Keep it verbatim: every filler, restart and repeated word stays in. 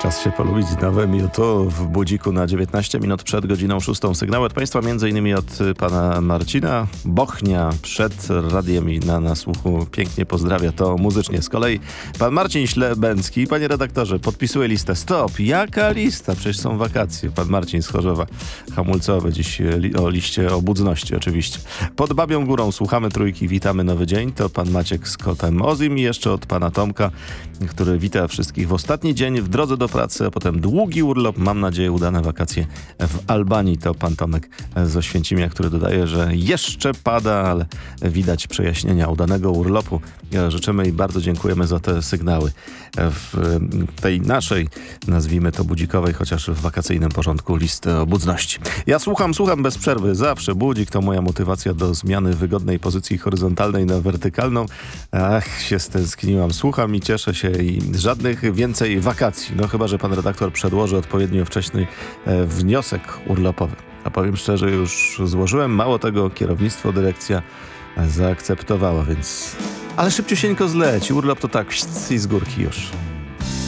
Czas się polubić nowym YouTube w budziku na dziewiętnaście minut przed godziną szóstą. Sygnały od Państwa między innymi od pana Marcina Bochnia przed radiem i na nasłuchu. Pięknie pozdrawia to muzycznie. Z kolei pan Marcin Ślebęcki, panie redaktorze, podpisuje listę. Stop! Jaka lista? Przecież są wakacje. Pan Marcin z Chorzowa. Hamulcowe dziś li- o liście obudności oczywiście. Pod Babią Górą słuchamy trójki. Witamy nowy dzień. To pan Maciek z kotem Ozim i jeszcze od pana Tomka, który wita wszystkich w ostatni dzień w drodze do pracy, a potem długi urlop. Mam nadzieję udane wakacje w Albanii. To pan Tomek z Oświęcimia, który dodaje, że jeszcze pada, ale widać przejaśnienia udanego urlopu. Życzymy i bardzo dziękujemy za te sygnały w tej naszej, nazwijmy to budzikowej, chociaż w wakacyjnym porządku listy obudności. Ja słucham, słucham bez przerwy. Zawsze budzik to moja motywacja do zmiany wygodnej pozycji horyzontalnej na wertykalną. Ach, się stęskniłam. Słucham i cieszę się i żadnych więcej wakacji. No chyba, że pan redaktor przedłoży odpowiednio wcześny e, wniosek urlopowy. A powiem szczerze, już złożyłem. Mało tego, kierownictwo, dyrekcja zaakceptowała, więc... Ale szybciusieńko zleci. Urlop to tak i z górki już.